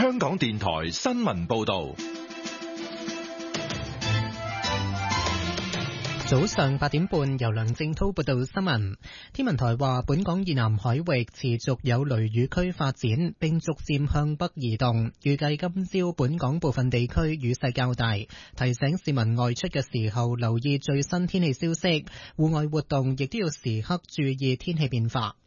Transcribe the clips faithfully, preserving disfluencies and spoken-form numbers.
香港電台新聞報道。 早上八點半，由梁正濤報道新聞。天文台話，本港以南海域持續有雷雨區發展，並逐漸向北移動。預計今朝本港部分地區雨勢較大，提醒市民外出嘅時候留意最新天氣消息，戶外活動亦都要時刻注意天氣變化。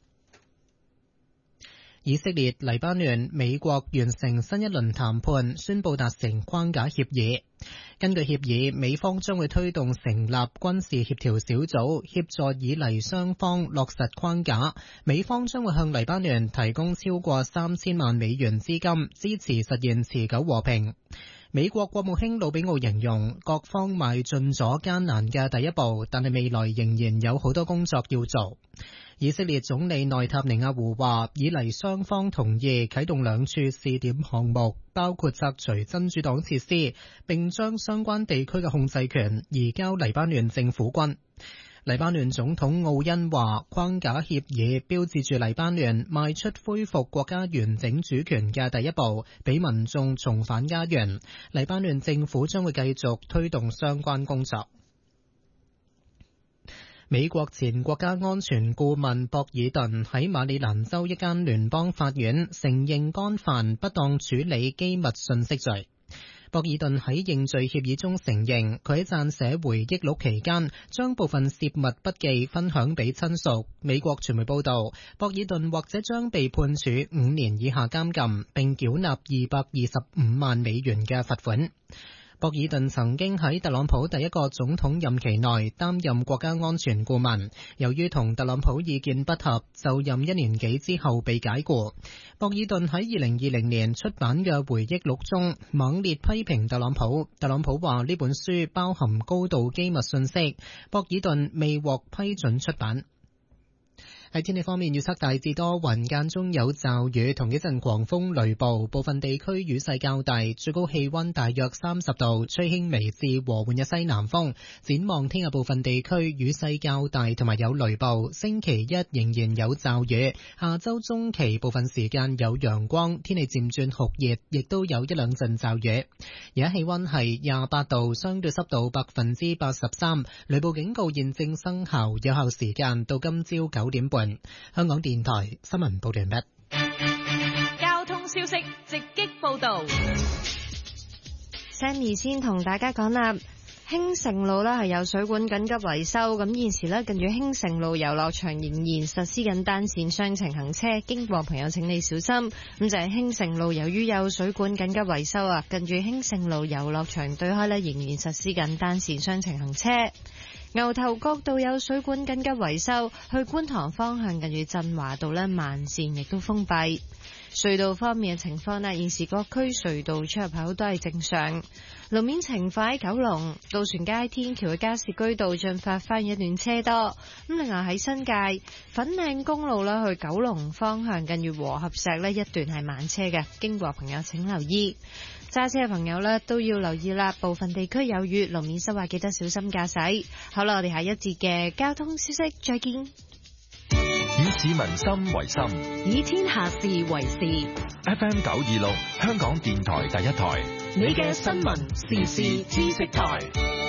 以色列、黎巴嫩、美國完成新一輪談判，宣布達成框架協議。根據協議，美方將會推動成立軍事協調小組，協助以黎雙方落實框架。美方將會向黎巴嫩提供超過三千萬美元資金，支持實現持久和平。美國國務卿魯比奧形容，各方邁進咗艱難嘅第一步，但係未來仍然有好多工作要做。以色列總理內塔尼亞胡話，以黎雙方同意啟動兩處試點項目，包括拆除真主黨設施，並將相關地區嘅控制權移交黎巴嫩政府軍。黎巴嫩總統奧恩話，框架協議標誌住黎巴嫩邁出恢復國家完整主權嘅第一步，俾民眾重返家園。黎巴嫩政府將會繼續推動相關工作。美國前國家安全顧問博爾頓喺馬里蘭州一間聯邦法院承認干犯不當處理機密信息罪。博爾頓喺認罪協議中承認，佢喺撰寫回憶錄期間將部分泄密筆記分享俾親屬。美國傳媒報道，博爾頓或者將被判處五年以下監禁，並繳納二百二十五萬美元嘅罰款。博爾頓曾經喺特朗普第一個總統任期內擔任國家安全顧問，由於同特朗普意見不合，就任一年幾之後被解僱。博爾頓喺二零二零年出版嘅回憶錄中猛烈批評特朗普，特朗普話呢本書包含高度機密信息，博爾頓未獲批准出版。喺天氣方面，預測大致多雲，間中有驟雨同幾陣狂風雷暴，部分地區雨勢較大，最高氣溫大約三十度，吹輕微至和緩嘅西南風。展望聽日部分地區雨勢較大同埋有雷暴，星期一仍然有驟雨，下周中期部分時間有陽光，天氣漸轉酷熱，亦都有一兩陣驟雨。而家氣溫係廿八度，相對濕度百分之八十三，雷暴警告現正生效，有效時間到今朝九點半。香港電台新聞報道完畢。 交通消息直擊報道。 Sammy 先同大家講啦，興盛路呢係有水管緊急維修，咁現時呢，近住興盛路遊樂場仍然實施緊單線雙程行車，經過朋友請你小心。咁就係興盛路由於有水管緊急維修啊，近住興盛路遊樂場對開呢，仍然實施緊單線雙程行車。牛頭角道有水管緊急維修，去觀塘方向近住振華道呢，慢線亦都封閉。隧道方面嘅情況呢，現時各區隧道出入口都係正常。路面情況喺九龍渡船街天橋嘅加士居道進發翻一段車多。咁另外喺新界粉嶺公路啦，去九龍方向近住和合石呢一段係慢車嘅，經過朋友請留意。揸車嘅朋友呢都要留意啦，部分地區有雨，路面濕滑，記得小心駕駛。好啦，我哋下一節嘅交通消息再見。 以市民心為心， 以天下事為事。 F M 九二六，香港電台第一台， 你嘅新聞時事知識台。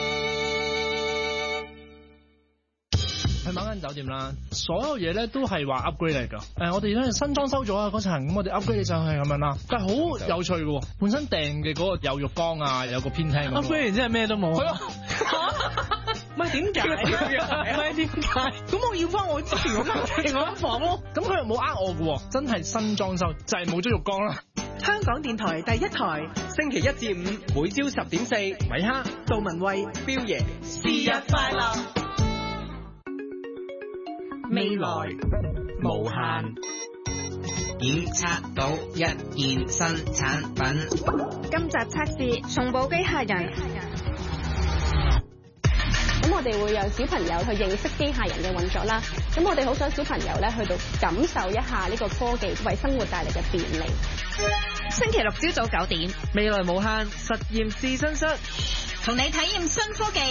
去馬間酒店啦，所有嘢咧都係話 upgrade 嚟㗎。誒、呃，我哋咧新裝修咗啊嗰層，咁我哋 upgrade 上去咁樣啦。但係好有趣嘅喎，本身訂嘅嗰個有浴缸啊，有個偏廳。upgrade 完之後咩都冇。係啊。唔係點解？唔係點解？咁我要翻我之前嗰間我間房咯。咁佢又冇呃我嘅喎，真係新裝修就係冇咗浴缸啦。 香港電台第一台，星期一至五每朝十點四，米哈、杜文蔚、標爺，是日快樂。 未來無限，檢測到一件新產品。 今集測試松寶機械人。咁我哋會讓小朋友去認識機械人嘅運作啦。咁我哋好想小朋友咧去到感受一下呢個科技為生活帶嚟嘅便利。 星期六朝早九點， 未來無限實驗試身室， 同你體驗新科技。